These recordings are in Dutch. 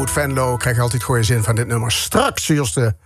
Oud Venlo. Krijg je altijd goede zin van dit nummer. Straks, juiste.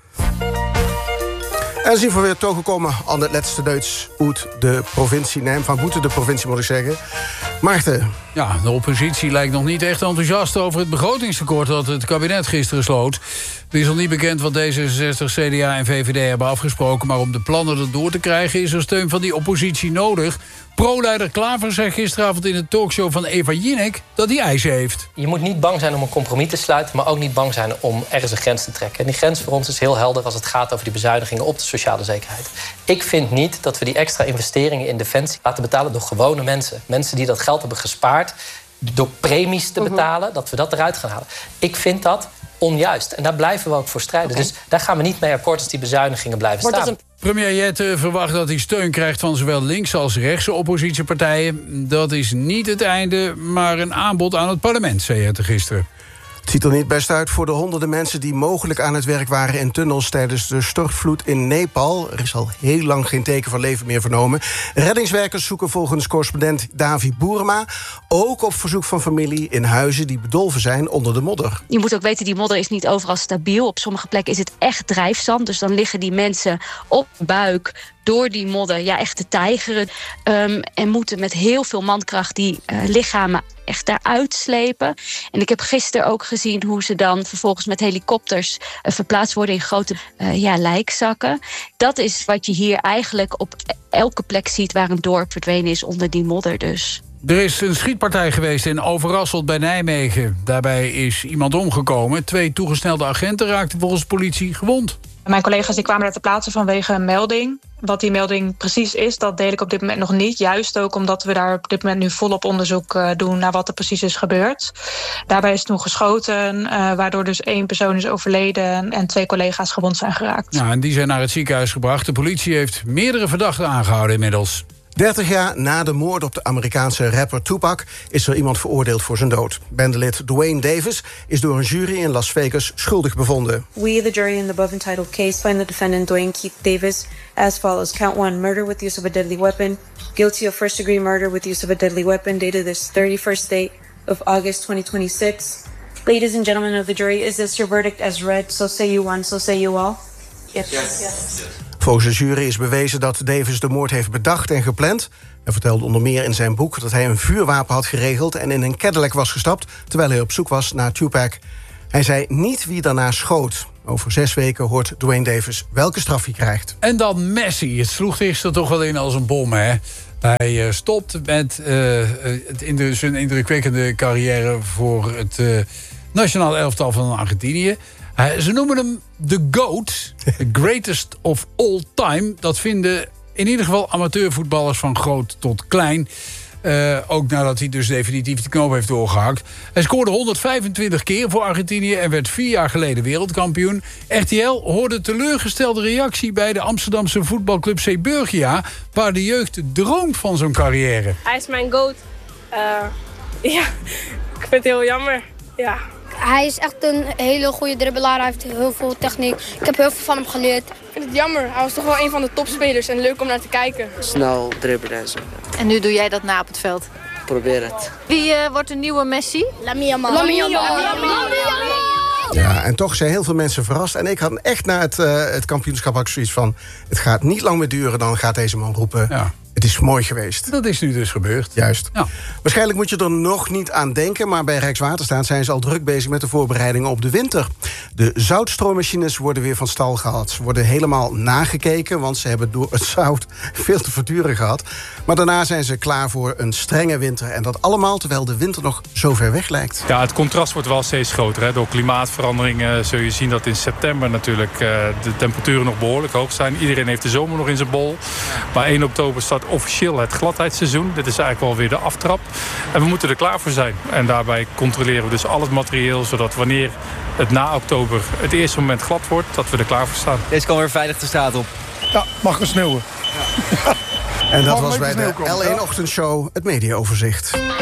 En zien we weer toegekomen aan het laatste Duits uit de provincie. Nee, van boete de provincie moet ik zeggen. Maarten. Ja, de oppositie lijkt nog niet echt enthousiast over het begrotingstekort dat het kabinet gisteren sloot. Het is nog niet bekend wat D66, CDA en VVD hebben afgesproken, maar om de plannen erdoor te krijgen is er steun van die oppositie nodig. Pro-leider Klaver zei gisteravond in de talkshow van Eva Jinek dat hij eisen heeft. Je moet niet bang zijn om een compromis te sluiten, maar ook niet bang zijn om ergens een grens te trekken. En die grens voor ons is heel helder als het gaat over die bezuinigingen op de sociale zekerheid. Ik vind niet dat we die extra investeringen in defensie laten betalen door gewone mensen. Mensen die dat geld hebben gespaard door premies te betalen, dat we dat eruit gaan halen. Ik vind dat onjuist. En daar blijven we ook voor strijden. Dus daar gaan we niet mee akkoord als die bezuinigingen blijven staan. Premier Jette verwacht dat hij steun krijgt van zowel links als rechtse oppositiepartijen. Dat is niet het einde, maar een aanbod aan het parlement, zei Jette gisteren. Het ziet er niet best uit voor de honderden mensen die mogelijk aan het werk waren in tunnels tijdens de stortvloed in Nepal. Er is al heel lang geen teken van leven meer vernomen. Reddingswerkers zoeken volgens correspondent Davi Boerma ook op verzoek van familie in huizen die bedolven zijn onder de modder. Je moet ook weten, die modder is niet overal stabiel. Op sommige plekken is het echt drijfzand. Dus dan liggen die mensen op buik door die modder echt te tijgeren. En moeten met heel veel mankracht die lichamen echt daaruit slepen. En ik heb gisteren ook gezien hoe ze dan vervolgens met helikopters verplaatst worden in grote lijkzakken. Dat is wat je hier eigenlijk op elke plek ziet waar een dorp verdwenen is onder die modder dus. Er is een schietpartij geweest in Overasselt bij Nijmegen. Daarbij is iemand omgekomen. 2 toegesnelde agenten raakten volgens de politie gewond. Mijn collega's die kwamen daar ter plaatse vanwege een melding. Wat die melding precies is, dat deel ik op dit moment nog niet. Juist ook omdat we daar op dit moment nu volop onderzoek doen naar wat er precies is gebeurd. Daarbij is toen geschoten, waardoor dus 1 persoon is overleden en 2 collega's gewond zijn geraakt. Ja, en die zijn naar het ziekenhuis gebracht. De politie heeft meerdere verdachten aangehouden inmiddels. 30 jaar na de moord op de Amerikaanse rapper Tupac is er iemand veroordeeld voor zijn dood. Bandelid Duane Davis is door een jury in Las Vegas schuldig bevonden. We, the jury in the above entitled case, find the defendant Duane Keith Davis as follows. Count 1, murder with use of a deadly weapon. Guilty of first-degree murder with use of a deadly weapon, dated this 31st day of August 2026. Ladies and gentlemen of the jury, is this your verdict as read? So say you one, so say you all. Yes. Volgens de jury is bewezen dat Davis de moord heeft bedacht en gepland. Hij vertelde onder meer in zijn boek dat hij een vuurwapen had geregeld en in een Cadillac was gestapt terwijl hij op zoek was naar Tupac. Hij zei niet wie daarna schoot. Over 6 weken hoort Duane Davis welke straf hij krijgt. En dan Messi. Het sloeg gisteren toch wel in als een bom, hè? Hij stopt met zijn indrukwekkende carrière voor het nationaal elftal van Argentinië. Ze noemen hem de GOAT, the greatest of all time. Dat vinden in ieder geval amateurvoetballers van groot tot klein. Ook nadat hij dus definitief de knoop heeft doorgehakt. Hij scoorde 125 keer voor Argentinië en werd 4 jaar geleden wereldkampioen. RTL hoorde teleurgestelde reactie bij de Amsterdamse voetbalclub Zeeburgia, waar de jeugd droomt van zo'n carrière. Hij is mijn GOAT. Ik vind het heel jammer. Ja. Hij is echt een hele goede dribbelaar. Hij heeft heel veel techniek. Ik heb heel veel van hem geleerd. Ik vind het jammer. Hij was toch wel een van de topspelers en leuk om naar te kijken. Snel dribbelen en zo. En nu doe jij dat na op het veld? Probeer het. Wie wordt een nieuwe Messi? Lamine Yamal. Ja, en toch zijn heel veel mensen verrast. En ik had echt na het kampioenschap ook zoiets van, het gaat niet lang meer duren, dan gaat deze man roepen. Ja. Het is mooi geweest. Dat is nu dus gebeurd. Juist. Ja. Waarschijnlijk moet je er nog niet aan denken, maar bij Rijkswaterstaat zijn ze al druk bezig met de voorbereidingen op de winter. De zoutstroommachines worden weer van stal gehaald. Ze worden helemaal nagekeken, want ze hebben door het zout veel te verduren gehad. Maar daarna zijn ze klaar voor een strenge winter. En dat allemaal terwijl de winter nog zo ver weg lijkt. Ja, het contrast wordt wel steeds groter. Hè. Door klimaatverandering zul je zien dat in september natuurlijk de temperaturen nog behoorlijk hoog zijn. Iedereen heeft de zomer nog in zijn bol. Maar 1 oktober start officieel het gladheidsseizoen. Dit is eigenlijk wel weer de aftrap. En we moeten er klaar voor zijn. En daarbij controleren we dus al het materieel, zodat wanneer het na oktober het eerste moment glad wordt, dat we er klaar voor staan. Deze kan weer veilig de straat op. Ja, mag gaan sneeuwen. En dat was bij de L1 Ochtendshow het mediaoverzicht.